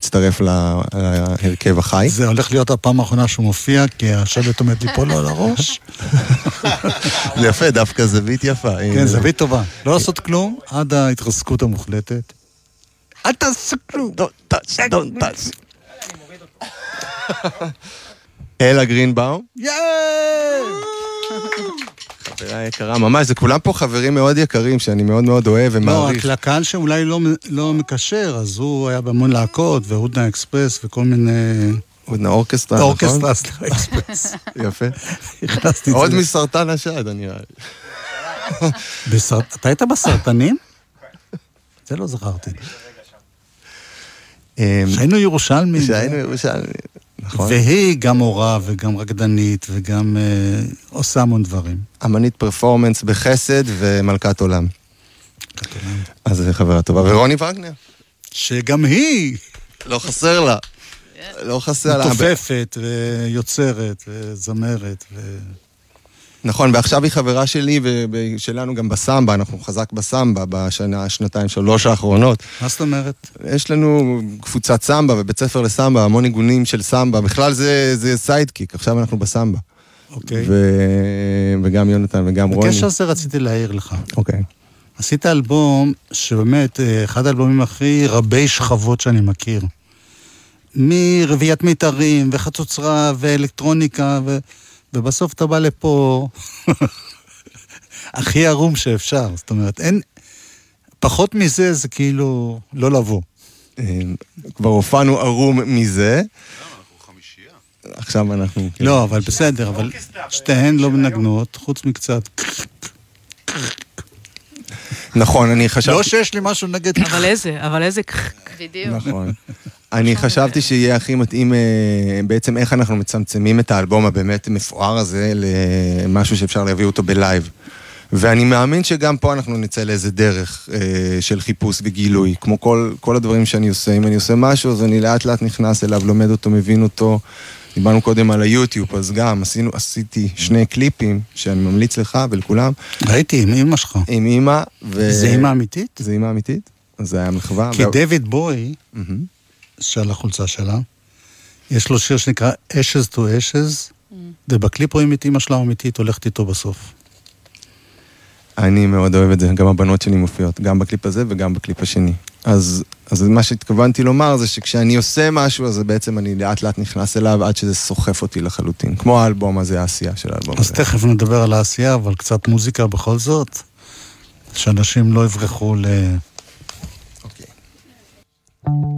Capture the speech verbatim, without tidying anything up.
להצטרף להרכב החי. זה הולך להיות הפעם האחרונה שהוא מופיע, כי השלט עומד ליפול לו על הראש. זה יפה, דווקא זווית יפה. כן, זווית טובה. לא לעשות כלום עד ההתרסקות המוחלטת. אל תעשו כלום. Don't touch, don't touch. אלה גרינבאום. יאיי! חברה יקרה, ממש, זה כולם פה חברים מאוד יקרים, שאני מאוד מאוד אוהב ומעריך. לא, לקהל שאולי לא, לא מקשר, אז הוא היה בהמון להקות, והודנה אקספרס וכל מיני... הודנה אורקסטרה, נכון? אורקסטרה, סליחה, אקספרס. יפה. הכנסתי את זה. עוד מסרטן השד, אני רואה. בסרט... אתה היית בסרטנים? זה לא זכרתי. שהיינו ירושלמים. שהיינו ירושלמים, נכון. והיא גם מורה וגם רקדנית וגם אה, עושה המון דברים. אמנית פרפורמנס בחסד ומלכת עולם. אז זה חברה טובה. ורוני וגנר. שגם היא... לא חסר לה. לא חסר לה. מתופפת ויוצרת וזמרת ו... נכון, ועכשיו היא חברה שלי ושלנו גם בסמבה, אנחנו חזק בסמבה בשנה, שנתיים, שלוש האחרונות. מה זאת אומרת? יש לנו קבוצת סמבה ובית ספר לסמבה, המון ניגונים של סמבה, בכלל זה, זה סיידקיק, עכשיו אנחנו בסמבה. אוקיי. ו... וגם יונתן וגם רוני. בקשר הזה רציתי להעיר לך. אוקיי. עשית אלבום שבאמת, אחד האלבומים הכי רבי שכבות שאני מכיר. מרביית מיתרים וחצוצרה ואלקטרוניקה ו... ובסוף אתה בא לפה הכי ערום שאפשר, זאת אומרת, אין, פחות מזה זה כאילו לא לבוא. כבר הופענו ערום מזה. אנחנו חמישייה. עכשיו אנחנו... לא, אבל בסדר, אבל שתיהן לא מנגנות, חוץ מקצת. נכון, אני חשבתי... לא שיש לי משהו נגד... אבל איזה, אבל איזה... בדיוק. נכון. אני חשבתי שיהיה הכי מתאים בעצם איך אנחנו מצמצמים את האלבום הבאמת מפואר הזה למשהו שאפשר להביא אותו בלייב. ואני מאמין שגם פה אנחנו נצא לאיזה דרך של חיפוש וגילוי. כמו כל, כל הדברים שאני עושה, אם אני עושה משהו, אז אני לאט לאט נכנס אליו, לומד אותו, מבין אותו. דיברנו קודם על היוטיוב, אז גם עשינו, עשיתי שני קליפים שאני ממליץ לך ולכולם. ראיתי, עם אמא שלך. עם אמא. ו... זה אמא אמיתית? זה אמא אמיתית. אז זה היה מחווה. כי דיוויד בוי, שעל החולצה שלה, יש לו שיר שנקרא Ashes to Ashes, ובקליפ רואים את אמא שלה אמיתית, הולכת איתו בסוף. אני מאוד אוהב את זה, גם הבנות שלי מופיעות, גם בקליפ הזה וגם בקליפ השני. אז, אז מה שהתכוונתי לומר זה שכשאני עושה משהו, אז בעצם אני לאט לאט נכנס אליו עד שזה סוחף אותי לחלוטין. כמו האלבום הזה, העשייה של האלבום אז הזה. אז תכף נדבר על העשייה, אבל קצת מוזיקה בכל זאת, שאנשים לא יברחו ל... אוקיי.